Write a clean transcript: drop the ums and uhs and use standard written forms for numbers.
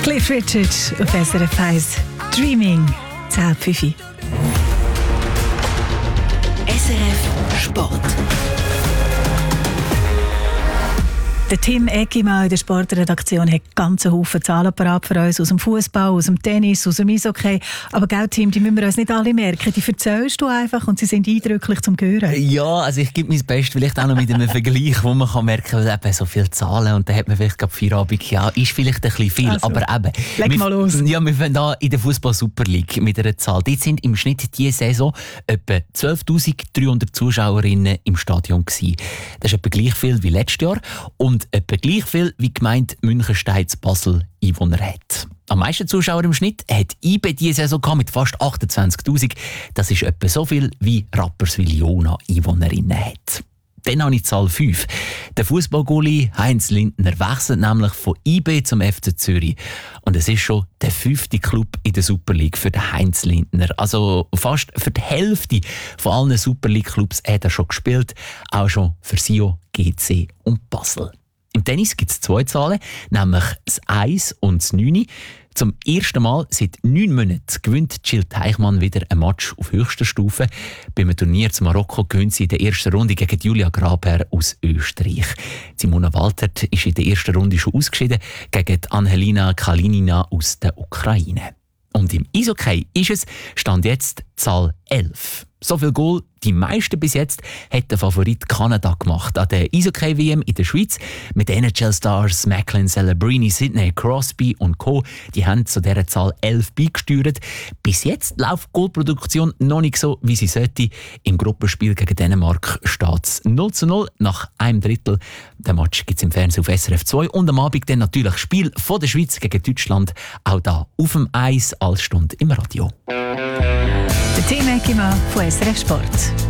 Cliff Richard auf SRF 1. Dreaming. 10:05. SRF Sport. Der Tim Eggimann in der Sportredaktion hat ganz Haufen Zahlen parat für uns aus dem Fußball, aus dem Tennis, aus dem Eishockey. Aber gell, Tim, die müssen wir uns nicht alle merken. Die erzählst du einfach und sie sind eindrücklich zum Hören. Ja, also ich gebe mein Bestes, vielleicht auch noch mit einem Vergleich, wo man kann merken kann, eben so viele Zahlen und dann hat man vielleicht gerade Feierabend. Ja, ist vielleicht ein bisschen viel, also, aber eben. Leg mal los. Ja, wir fangen an in der Fußball-Super League mit einer Zahl. Dort sind im Schnitt diese Saison etwa 12'300 Zuschauerinnen im Stadion gewesen. Das ist etwa gleich viel wie letztes Jahr und etwa gleich viel wie die Gemeinde Münchenstein-Basel Einwohner hat. Am meisten Zuschauer im Schnitt hat IB diese Saison mit fast 28'000. Das ist etwa so viel wie Rapperswil-Jona Einwohnerinnen hat. Dann habe ich Zahl 5. Der Fußballgoalie Heinz Lindner wechselt nämlich von IB zum FC Zürich. Und es ist schon der 5. Club in der Super League für den Heinz Lindner. Also fast für die Hälfte von allen Super League-Clubs hat er schon gespielt. Auch schon für Sion, GC und Basel. Im Tennis gibt es 2 Zahlen, nämlich das 1 und das 9. Zum ersten Mal seit 9 Monaten gewinnt Jill Teichmann wieder ein Match auf höchster Stufe. Beim Turnier zu Marokko gewinnt sie in der ersten Runde gegen Julia Graber aus Österreich. Simona Waltert ist in der ersten Runde schon ausgeschieden gegen Angelina Kalinina aus der Ukraine. Und im Eishockey ist es, stand jetzt Zahl 11. So viel Goal, die meisten bis jetzt, hat der Favorit Kanada gemacht an der Eishockey-WM in der Schweiz. Mit NHL-Stars Macklin Celebrini, Sidney Crosby und Co. Die haben zu dieser Zahl 11 beigesteuert. Bis jetzt läuft die Goalproduktion noch nicht so, wie sie sollte. Im Gruppenspiel gegen Dänemark steht es 0:0 nach einem Drittel. Den Match gibt es im Fernsehen auf SRF 2 und am Abend dann natürlich das Spiel von der Schweiz gegen Deutschland. Auch da auf dem Eis als Stunde im Radio. Der Tim Eggimann von SRF Sport.